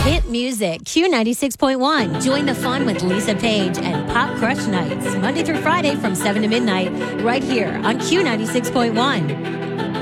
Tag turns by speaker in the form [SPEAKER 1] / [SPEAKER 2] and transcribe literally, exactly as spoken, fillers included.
[SPEAKER 1] Hit music, Q ninety-six point one. Join the fun with Lisa Page and Pop Crush Nights, Monday through Friday from seven to midnight, right here on Q ninety-six point one.